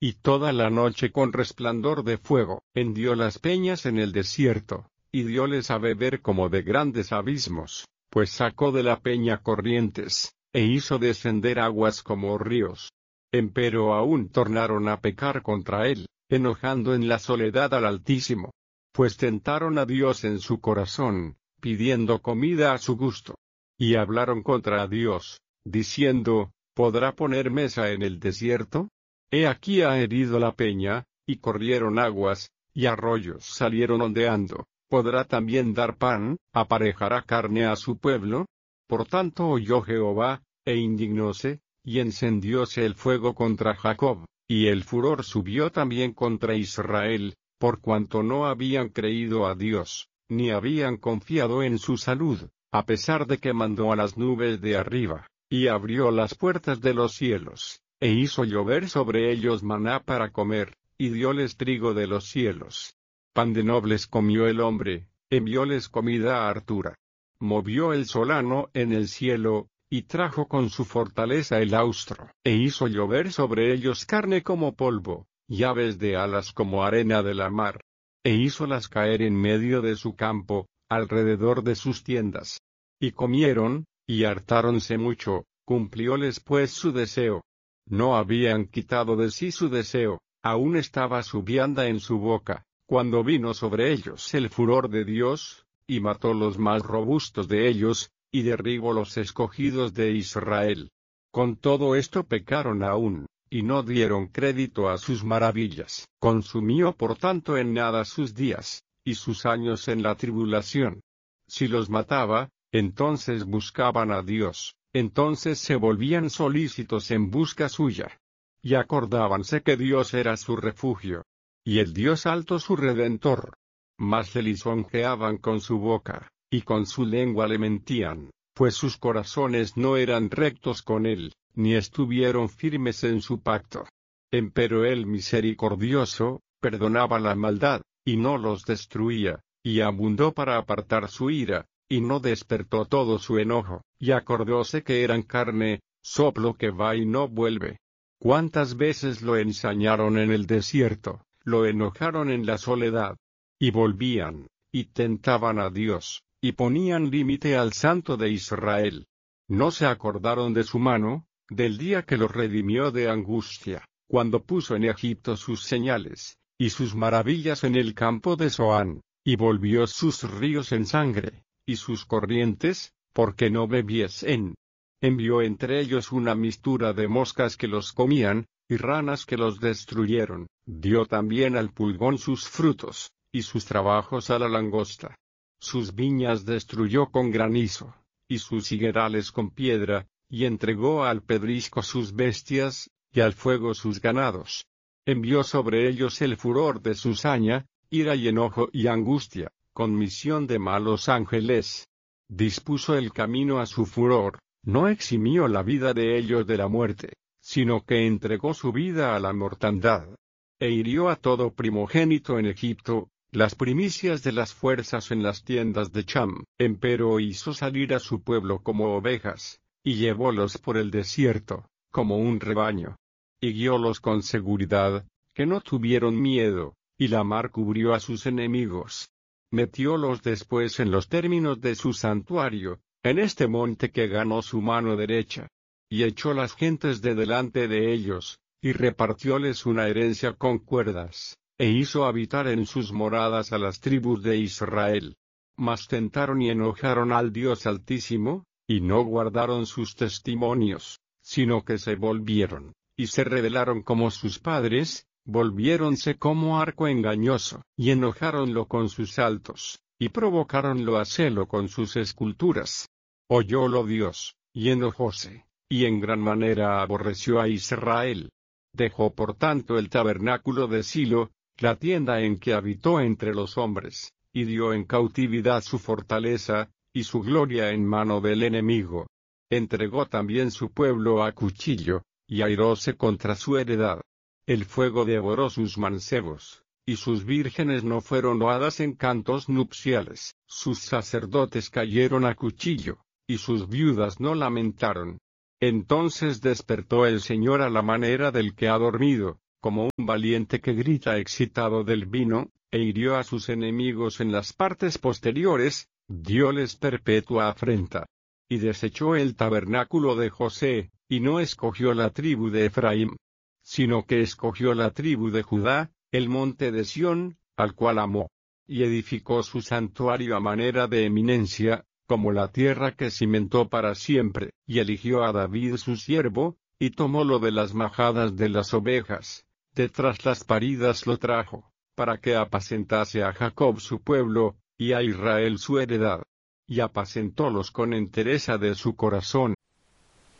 y toda la noche con resplandor de fuego. Hendió las peñas en el desierto, y dióles a beber como de grandes abismos, pues sacó de la peña corrientes, e hizo descender aguas como ríos. Empero aún tornaron a pecar contra él, enojando en la soledad al Altísimo. Pues tentaron a Dios en su corazón, pidiendo comida a su gusto. Y hablaron contra Dios, diciendo, ¿podrá poner mesa en el desierto? He aquí ha herido la peña, y corrieron aguas, y arroyos salieron ondeando. ¿Podrá también dar pan, aparejará carne a su pueblo? Por tanto oyó Jehová, e indignóse, y encendióse el fuego contra Jacob, y el furor subió también contra Israel, por cuanto no habían creído a Dios, ni habían confiado en su salud, a pesar de que mandó a las nubes de arriba, y abrió las puertas de los cielos, e hizo llover sobre ellos maná para comer, y dióles trigo de los cielos. Pan de nobles comió el hombre, envióles comida hartura. Movió el solano en el cielo, y trajo con su fortaleza el austro, e hizo llover sobre ellos carne como polvo, y aves de alas como arena de la mar. E hízolas caer en medio de su campo, alrededor de sus tiendas. Y comieron, y hartáronse mucho, cumplióles pues su deseo. No habían quitado de sí su deseo, aún estaba su vianda en su boca, cuando vino sobre ellos el furor de Dios, y mató los más robustos de ellos, y derribó los escogidos de Israel. Con todo esto pecaron aún, y no dieron crédito a sus maravillas. Consumió por tanto en nada sus días, y sus años en la tribulación. Si los mataba, entonces buscaban a Dios, entonces se volvían solícitos en busca suya. Y acordábanse que Dios era su refugio, y el Dios alto su redentor. Mas le lisonjeaban con su boca, y con su lengua le mentían, pues sus corazones no eran rectos con él, ni estuvieron firmes en su pacto. Empero él misericordioso, perdonaba la maldad, y no los destruía, y abundó para apartar su ira, y no despertó todo su enojo, y acordóse que eran carne, soplo que va y no vuelve. ¿Cuántas veces lo ensañaron en el desierto, lo enojaron en la soledad? Y volvían, y tentaban a Dios, y ponían límite al Santo de Israel. No se acordaron de su mano, del día que los redimió de angustia, cuando puso en Egipto sus señales, y sus maravillas en el campo de Zoán, y volvió sus ríos en sangre, y sus corrientes, porque no bebiesen. Envió entre ellos una mistura de moscas que los comían, y ranas que los destruyeron. Dio también al pulgón sus frutos, y sus trabajos a la langosta. Sus viñas destruyó con granizo, y sus higuerales con piedra, y entregó al pedrisco sus bestias, y al fuego sus ganados. Envió sobre ellos el furor de su saña, ira y enojo y angustia, con misión de malos ángeles. Dispuso el camino a su furor, no eximió la vida de ellos de la muerte, sino que entregó su vida a la mortandad. E hirió a todo primogénito en Egipto, las primicias de las fuerzas en las tiendas de Cham. Empero hizo salir a su pueblo como ovejas, y llevólos por el desierto, como un rebaño. Y guiólos con seguridad, que no tuvieron miedo, y la mar cubrió a sus enemigos. Metiólos después en los términos de su santuario, en este monte que ganó su mano derecha. Y echó las gentes de delante de ellos, y repartióles una herencia con cuerdas, e hizo habitar en sus moradas a las tribus de Israel. Mas tentaron y enojaron al Dios Altísimo, y no guardaron sus testimonios, sino que se volvieron, y se rebelaron como sus padres, volviéronse como arco engañoso, y enojáronlo con sus altos, y provocáronlo a celo con sus esculturas. Oyólo Dios, y enojóse, y en gran manera aborreció a Israel. Dejó por tanto el tabernáculo de Silo, la tienda en que habitó entre los hombres, y dio en cautividad su fortaleza, y su gloria en mano del enemigo. Entregó también su pueblo a cuchillo, y airóse contra su heredad. El fuego devoró sus mancebos, y sus vírgenes no fueron loadas en cantos nupciales. Sus sacerdotes cayeron a cuchillo, y sus viudas no lamentaron. Entonces despertó el Señor a la manera del que ha dormido, como un valiente que grita excitado del vino, e hirió a sus enemigos en las partes posteriores, dióles perpetua afrenta. Y desechó el tabernáculo de José, y no escogió la tribu de Efraín, sino que escogió la tribu de Judá, el monte de Sión, al cual amó, y edificó su santuario a manera de eminencia, como la tierra que cimentó para siempre, y eligió a David su siervo, y tomólo de las majadas de las ovejas, de tras las paridas lo trajo, para que apacentase a Jacob su pueblo, y a Israel su heredad. Y apacentólos con entereza de su corazón,